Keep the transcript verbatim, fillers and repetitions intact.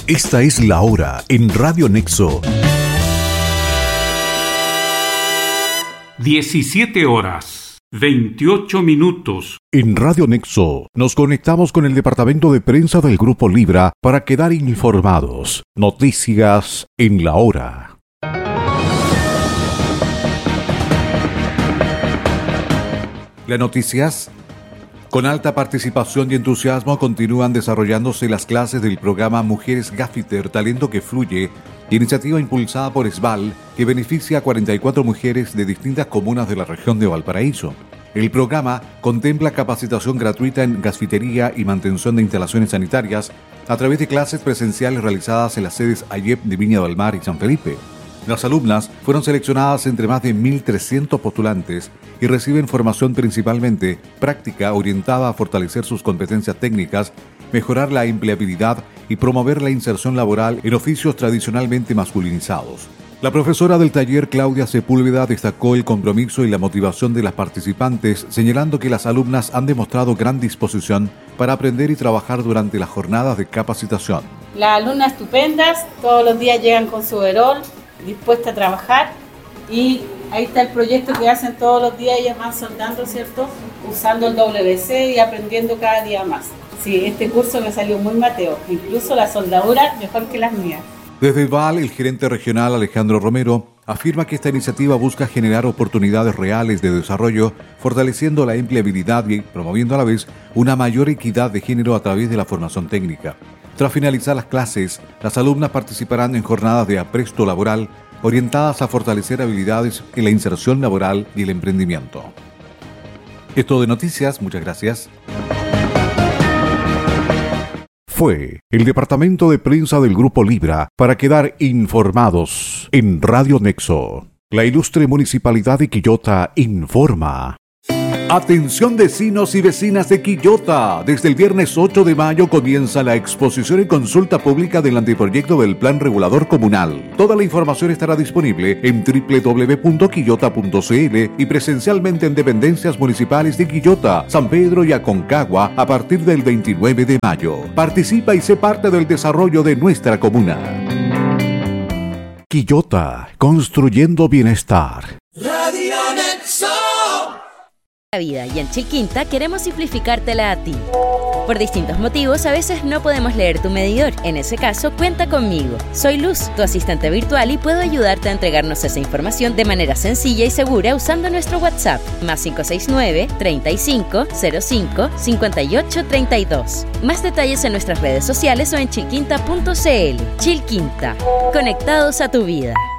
Esta es la hora en Radio Nexo. diecisiete horas, veintiocho minutos. En Radio Nexo nos conectamos con el departamento de prensa del Grupo Libra para quedar informados. Noticias en la hora. Las noticias. Con alta participación y entusiasmo continúan desarrollándose las clases del programa Mujeres Gaffiter, Talento que Fluye, iniciativa impulsada por ESVAL que beneficia a cuarenta y cuatro mujeres de distintas comunas de la región de Valparaíso. El programa contempla capacitación gratuita en gasfitería y mantención de instalaciones sanitarias a través de clases presenciales realizadas en las sedes AYEP de Viña del Mar y San Felipe. Las alumnas fueron seleccionadas entre más de mil trescientos postulantes y reciben formación principalmente práctica orientada a fortalecer sus competencias técnicas, mejorar la empleabilidad y promover la inserción laboral en oficios tradicionalmente masculinizados. La profesora del taller, Claudia Sepúlveda, destacó el compromiso y la motivación de las participantes, señalando que las alumnas han demostrado gran disposición para aprender y trabajar durante las jornadas de capacitación. Las alumnas estupendas, todos los días llegan con su overol, dispuesta a trabajar, y ahí está el proyecto que hacen todos los días. Ellas van soldando, ¿cierto? Usando el W C y aprendiendo cada día más. Sí, este curso me salió muy mateo, incluso la soldadura mejor que las mías. Desde ESVAL, el gerente regional Alejandro Romero afirma que esta iniciativa busca generar oportunidades reales de desarrollo, fortaleciendo la empleabilidad y promoviendo a la vez una mayor equidad de género a través de la formación técnica. Tras finalizar las clases, las alumnas participarán en jornadas de apresto laboral orientadas a fortalecer habilidades en la inserción laboral y el emprendimiento. Esto de noticias, muchas gracias. Fue el departamento de prensa del Grupo Libra para quedar informados en Radio Nexo. La ilustre Municipalidad de Quillota informa. Atención vecinos y vecinas de Quillota. Desde el viernes ocho de mayo comienza la exposición y consulta pública del anteproyecto del Plan Regulador Comunal. Toda la información estará disponible en doble u doble u doble u punto quillota punto c l y presencialmente en dependencias municipales de Quillota, San Pedro y Aconcagua a partir del veintinueve de mayo. Participa y sé parte del desarrollo de nuestra comuna. Quillota, construyendo bienestar. Radio Nexo. Vida y en Chilquinta queremos simplificártela a ti. Por distintos motivos a veces no podemos leer tu medidor. En ese caso, cuenta conmigo. Soy Luz, tu asistente virtual, y puedo ayudarte a entregarnos esa información de manera sencilla y segura usando nuestro WhatsApp más cinco seis nueve, treinta y cinco, cero cinco, cincuenta y ocho, treinta y dos. Más detalles en nuestras redes sociales o en chilquinta punto c l. Chilquinta, conectados a tu vida.